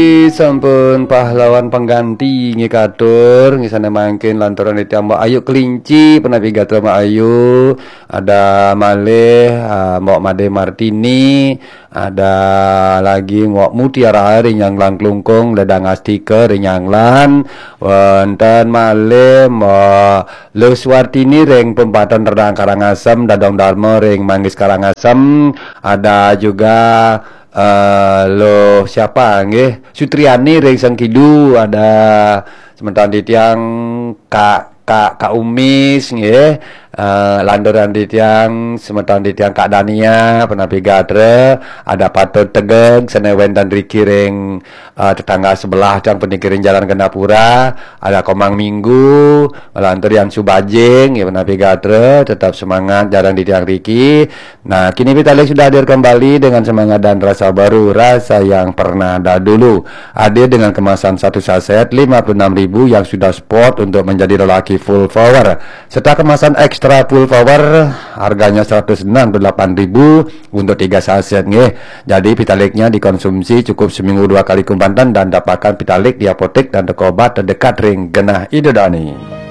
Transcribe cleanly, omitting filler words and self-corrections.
sampun pahlawan pengganti ngikatur ngisane mangkin lantaran ditambah Ayu Kelinci penapi gatra Mbak Ayu, ada malih Mbok Made Martini, ada lagi Mbok Mutiara Rinyang Lan Klungkung ledang astika Rinyang Lan, wonten malih Mbok Luswartini ring Pempatan Redang Karangasem, Dadong Darmo ring Manggis Karangasem, ada juga siapa nggih Sutriani ring Sengkidu, ada sementara di tiang Kak Umis nggih, landoran di tiang sementara di tiang Kak Dania penapi gadre, ada Patut Tegeg Senewen dan Riki ring tetangga sebelah tiang penikirin Jalan Gendapura, ada Komang Minggu lantur yang Subajing ya penapi gadre, tetap semangat jarang di tiang Riki. Nah kini Pitalik sudah hadir kembali dengan semangat dan rasa baru, rasa yang pernah ada dulu, hadir dengan kemasan 1 saset 56.000 yang sudah sport untuk menjadi lelaki full power, serta kemasan ekstra full power harganya 168.000 untuk 3 saset nggih. Jadi Pitaliknya dikonsumsi cukup seminggu 2 kali kumpatan dan dapatkan Pitalik di apotek dan toko obat terdekat ring Genah Idodani.